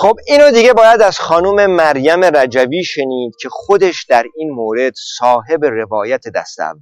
خب اینو دیگه باید از خانم مریم رجوی شنید که خودش در این مورد صاحب روایت دست اول.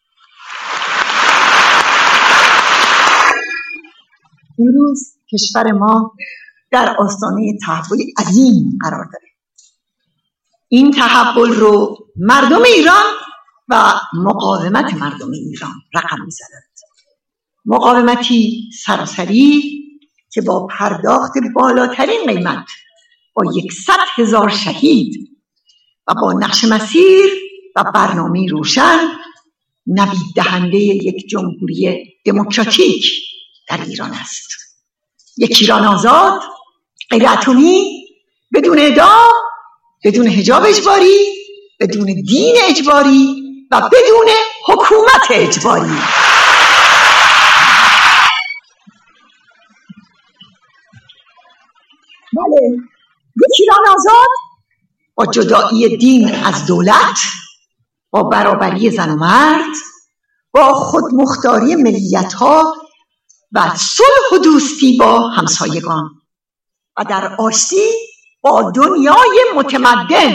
امروز کشور ما در آستانه تحولی عظیم قرار داره. این تحول رو مردم ایران و مقاومت مردم ایران رقم می‌زنند. مقاومتی سراسری که با پرداخت بالاترین قیمت، با 100,000 شهید و با نقش مسیر و برنامه روشن، نوید دهنده یک جمهوری دموکراتیک در ایران است. یک ایران آزاد، غیر اتمی، بدون اعدام، بدون حجاب اجباری، بدون دین اجباری و بدون حکومت اجباری. بله، یک ایران آزاد با جدایی دین از دولت، با برابری زن و مرد، با خودمختاری ملیت‌ها و صلح و دوستی با همسایگان و در آشتی با دنیای متمدن.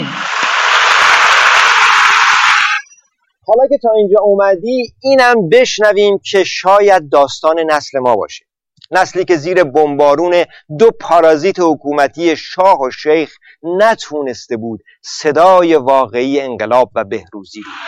حالا که تا اینجا اومدی اینم بشنویم که شاید داستان نسل ما باشه. نسلی که زیر بمبارون دو پارازیت حکومتی شاه و شیخ نتونسته بود صدای واقعی انقلاب و بهروزی رو.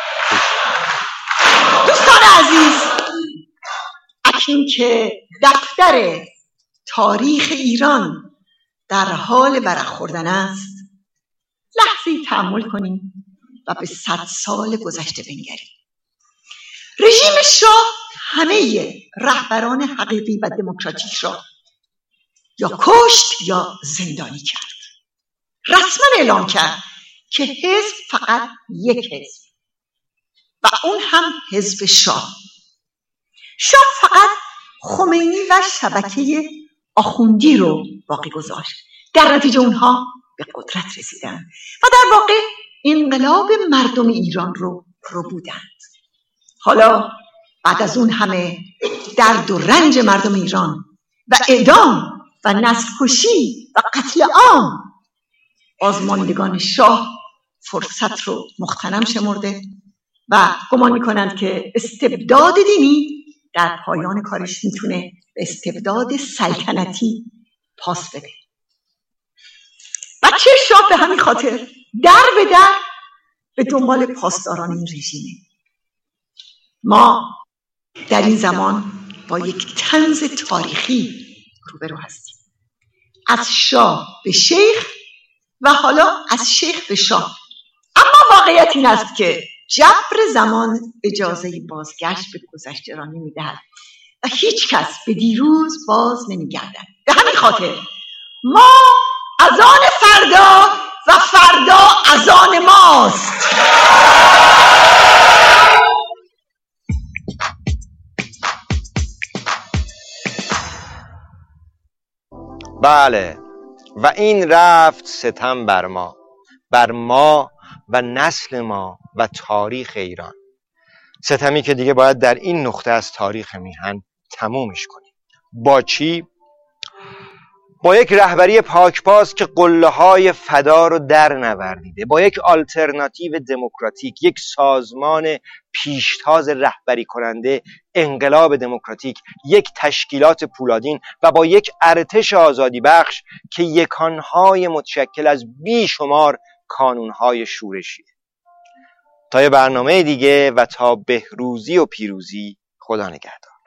دوستان عزیز، اکنون که دفتر تاریخ ایران در حال ورق خوردن است، لحظه‌ای تأمل کنیم و به 100 سال گذشته بنگریم. رژیم شاه همه رهبران حقیقی و دموکراتیک را یا کشت یا زندانی کرد. رسما اعلام کرد که حزب فقط یک حزب و اون هم حزب شاه. شاه فقط خمینی و شبکه آخوندی رو باقی گذاشت. در نتیجه اونها به قدرت رسیدند و در واقع انقلاب مردم ایران رو بودند. حالا بعد از اون همه درد و رنج مردم ایران و اعدام و نسل کشی و قتل عام، بازماندگان شاه فرصت رو مغتنم شمرده و گمان میکنند که استبداد دینی در پایان کارش میتونه به استبداد سلطنتی پاس بده. بچه شاه به همین خاطر در به در به دنبال پاسداران این رژیمه. ما در این زمان با یک طنز تاریخی روبرو هستیم. از شاه به شیخ و حالا از شیخ به شاه. اما واقعیت این است که جبر زمان اجازه بازگشت به گذشته را نمی‌دهد و هیچ کس به دیروز باز نمی‌گردد. به همین خاطر ما از آن فردا و فردا از آن ماست. بله، و این رفت ستم بر ما و نسل ما و تاریخ ایران. ستمی که دیگه باید در این نقطه از تاریخ میهن تمومش کنیم. با چی؟ با یک رهبری پاکباز که قله‌های فدا رو در نوردیده، با یک آلترناتیو دموکراتیک، یک سازمان پیشتاز رهبری کننده انقلاب دموکراتیک، یک تشکیلات پولادین و با یک ارتش آزادی بخش که یکانهای متشکل از بیشمار کانونهای شورشی. تا یه برنامه دیگه و تا بهروزی و پیروزی، خدا نگهدار.